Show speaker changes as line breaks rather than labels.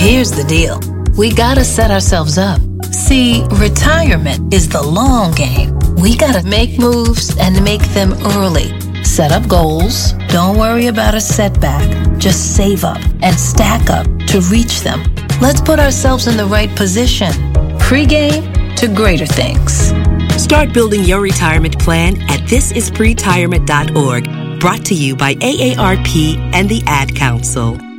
Here's the deal. We gotta set ourselves up. See, retirement is the long game. We gotta make moves and make them early. Set up goals. Don't worry about a setback. Just save up and stack up to reach them. Let's put ourselves in the right position. Pre-game to greater things.
Start building your retirement plan at thisispretirement.org. Brought to you by AARP and the Ad Council.